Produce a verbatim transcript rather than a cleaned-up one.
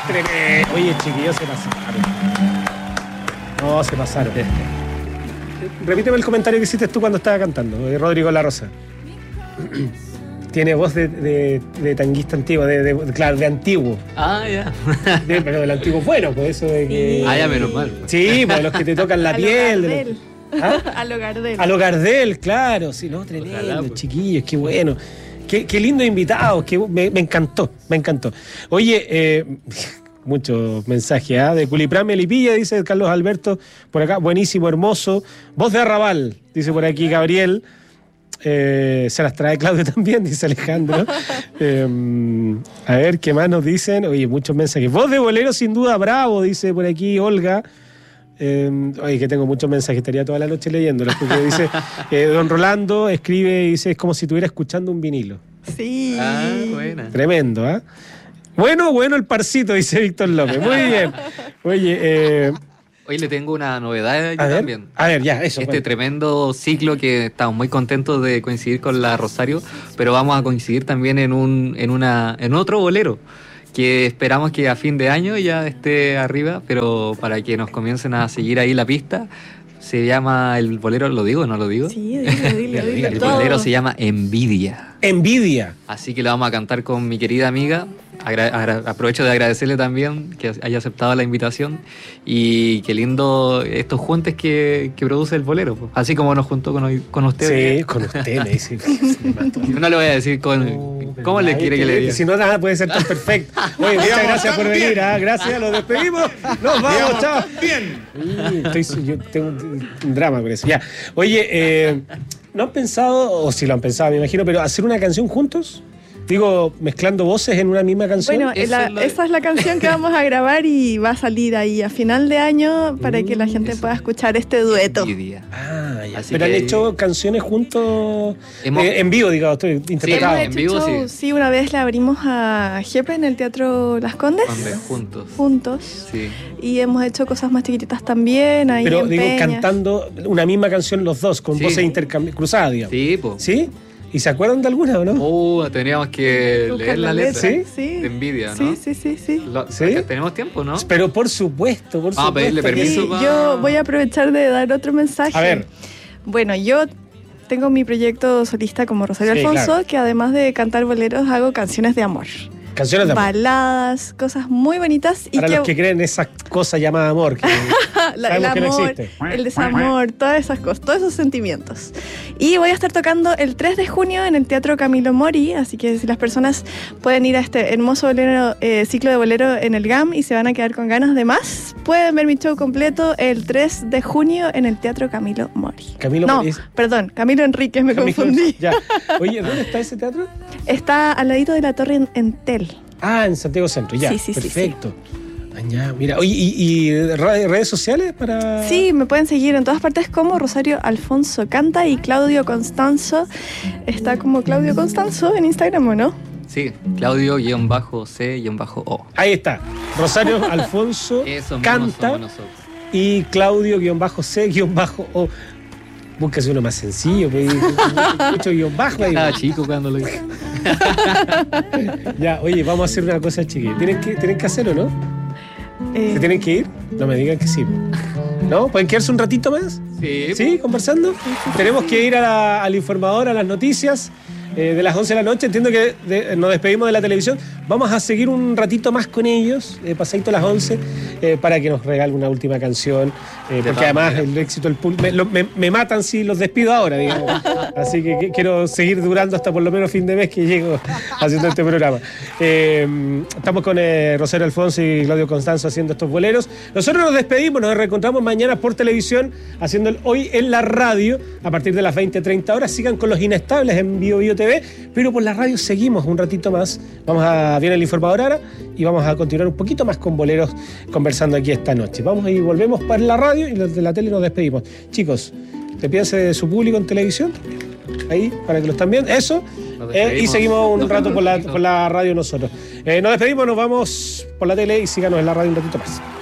Tremendo. Oye, chiquillos, se pasaron. No, se pasaron. Repíteme el comentario que hiciste tú cuando estaba cantando, Rodrigo La Rosa. Tiene voz de, de, de tanguista antiguo, de, de, de, claro, de antiguo. Ah, ya. De, pero del antiguo bueno, pues eso de que... Ah, ya, menos mal. Sí, pues los que te tocan la A lo piel. De Gardel. los... ¿Ah? A lo Gardel. A lo Gardel, claro. Sí, no, tremendo, Ojalá, pues. Chiquillos, qué bueno. Qué, qué lindo invitado, qué, me, me encantó, me encantó. Oye, eh, muchos mensajes, ¿eh? De Culiprán Melipilla, dice Carlos Alberto, por acá, buenísimo, hermoso. Voz de Arrabal, dice por aquí Gabriel. Eh, se las trae Claudio también, dice Alejandro. eh, a ver, ¿qué más nos dicen? Oye, muchos mensajes. Voz de bolero, sin duda, bravo, dice por aquí Olga. Eh, oye, que tengo muchos mensajes, estaría toda la noche leyéndolos, porque dice, eh, don Rolando escribe y dice, es como si estuviera escuchando un vinilo. Sí. Ah, buena. Tremendo, ¿ah? ¿eh? Bueno, bueno el parcito, dice Víctor López. Muy bien. Oye, eh, Hoy le tengo una novedad yo a ver, también. a ver, ya, eso. Este bueno. tremendo ciclo que estamos muy contentos de coincidir con la Rosario, pero vamos a coincidir también en un en una en otro bolero que esperamos que a fin de año ya esté arriba, pero para que nos comiencen a seguir ahí la pista. Se llama el bolero, ¿lo digo o no lo digo? Sí, dilo, dilo, dilo El todo. bolero se llama Envidia. Envidia. Así que lo vamos a cantar con mi querida amiga. Agra- agra- aprovecho de agradecerle también que haya aceptado la invitación y qué lindo estos juntes que, que produce el bolero, pues. Así como nos juntó con, hoy- con usted. Sí, con usted me dice. Yo no le voy a decir con cómo le quiere que le diga. Si no, nada puede ser tan perfecto. Oye, muchas gracias por venir. ¿Ah? Gracias, nos despedimos. Nos vamos, chao. Bien. Uy, estoy, yo tengo un, un drama con eso. Ya. Oye, eh, ¿no han pensado, o si lo han pensado, me imagino, pero hacer una canción juntos? Digo, mezclando voces en una misma canción. Bueno, Eso la- es lo de- esa es la canción que vamos a grabar y va a salir ahí a final de año para que la gente eso. pueda escuchar este dueto. Envidia. Ah, ya. Así Pero han que- hecho canciones juntos Hemos- eh, en vivo, digamos, estoy Hemos interpretado. en hecho vivo, shows, sí. sí, una vez le abrimos a Jepe en el Teatro Las Condes. Donde juntos. Juntos. Sí. Y hemos hecho cosas más chiquititas también. Ahí Pero en digo, Peña. cantando una misma canción los dos, con Sí. voces intercambi- cruzadas, digamos. Sí, pues. ¿Sí? ¿Y se acuerdan de alguna o no? Uh, teníamos que Buscar leer la letra. ¿Sí? Sí. De Envidia, ¿no? Sí, sí, sí, sí. Lo- ¿Sí? acá tenemos tiempo, ¿no? Pero por supuesto, por Vamos a supuesto. pedirle que permiso. Sí, va- yo voy a aprovechar de dar otro mensaje. A ver. Bueno, yo tengo mi proyecto solista como Rosario Sí, Alfonso, claro. que además de cantar boleros hago canciones de amor. Canciones de amor. Baladas, cosas muy bonitas. Para y los que creen esa cosa llamada amor. Que la- el sabemos que no amor, existe. el desamor, todas esas cosas, todos esos sentimientos. Y voy a estar tocando el tres de junio en el Teatro Camilo Mori, así que si las personas pueden ir a este hermoso bolero, eh, ciclo de bolero en el G A M y se van a quedar con ganas de más, pueden ver mi show completo el tres de junio en el Teatro Camilo Mori. Camilo no, Mori es- perdón, Camilo Enríquez, me Camilo- confundí. Ya. Oye, ¿dónde está ese teatro? Está al ladito de la torre en, en Tel. Ah, en Santiago Centro, ya. Sí, sí, sí, perfecto. Ah, ya, mira. Oye, ¿y, y ra- redes sociales para...? Sí, me pueden seguir en todas partes como Rosario Alfonso Canta y Claudio Constanzo. Está como Claudio Constanzo en Instagram, ¿o no? Sí, Claudio-C-O. Ahí está. Rosario Alfonso Eso mismo Canta somos nosotros. y Claudio-C-O. Búsquese uno más sencillo, pues, mucho guión bajo ahí. Estaba chico cuando lo hice. Ya, oye, vamos a hacer una cosa, chiquillos. ¿Tienen que, tienen que hacerlo, no? Eh, ¿Se tienen que ir? No me digan que sí. ¿No? ¿Pueden quedarse un ratito más? Sí. ¿Sí? ¿Conversando? Tenemos que ir a la- al informador, a las noticias eh, de las once de la noche. Entiendo que de- nos despedimos de la televisión. Vamos a seguir un ratito más con ellos, eh, pasadito a las once, eh, para que nos regalen una última canción. eh, porque todas además maneras. el éxito del público... Me, lo- me- me matan si los despido ahora, digamos. Así que, que quiero seguir durando hasta por lo menos fin de mes que llego haciendo este programa. Eh, estamos con eh, Rosario Alfonso y Claudio Constanzo haciendo estos boleros. Nosotros nos despedimos, nos reencontramos mañana por televisión, haciendo el Hoy en la Radio, a partir de las veinte treinta horas. Sigan con Los Inestables en Bio Bio T V, pero por la radio seguimos un ratito más. Vamos a viene el informador ahora y vamos a continuar un poquito más con boleros conversando aquí esta noche. Vamos y volvemos para la radio y los de la tele nos despedimos. Chicos, despídense de su público en televisión, ahí, para que lo estén viendo. Eso. Nos Eh, y despedimos. seguimos un Nos rato vemos por la, un ratito. por la radio nosotros. Eh, nos despedimos, nos vamos por la tele y síganos en la radio un ratito más.